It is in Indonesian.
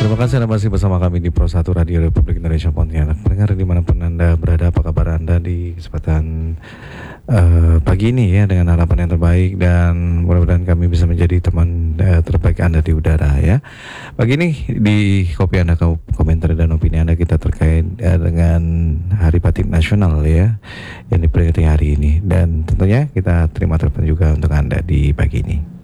Terima kasih Anda masih bersama kami di Pro 1 Radio Republik Indonesia Pontianak. Pendengar dimanapun Anda berada, apa kabar Anda di kesempatan pagi ini ya, dengan harapan yang terbaik, dan mudah-mudahan kami bisa menjadi teman terbaik Anda di udara ya. Pagi ini di kopi Anda, komentar dan opini Anda kita terkait dengan Hari Batik Nasional ya, yang diperingati hari ini, dan tentunya kita terima telepon juga untuk Anda di pagi ini.